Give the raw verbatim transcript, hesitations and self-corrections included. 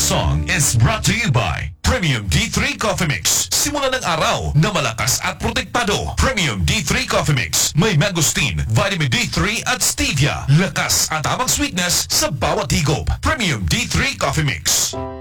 song is brought to you by Premium D three Coffee Mix. Simula ng araw na malakas at protektado. Premium D three Coffee Mix. May mangosteen, vitamin D three at stevia. Lakas at tamang sweetness sa bawat higop. Premium D three Coffee Mix.